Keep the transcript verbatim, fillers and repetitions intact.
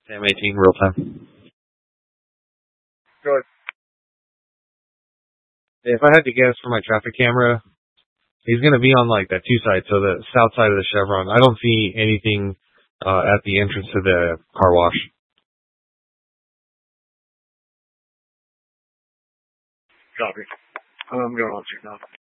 Sam eighteen, real time. Good. If I had to guess for my traffic camera, he's going to be on like that two side, so the south side of the Chevron. I don't see anything uh, at the entrance to the car wash. Copy. I'm going on check now.